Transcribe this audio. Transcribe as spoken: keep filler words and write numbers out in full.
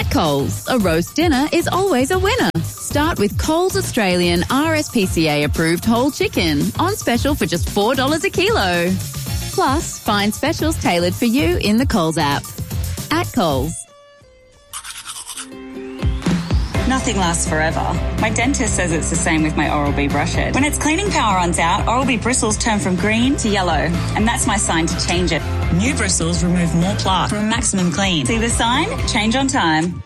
At Coles, a roast dinner is always a winner. Start with Coles Australian R S P C A approved whole chicken on special for just four dollars a kilo. Plus, find specials tailored for you in the Coles app. At Coles. Nothing lasts forever. My dentist says it's the same with my Oral-B brush head. When its cleaning power runs out, Oral-B bristles turn from green to yellow, and that's my sign to change it. New bristles remove more plaque from Maximum Clean. See the sign? Change on time.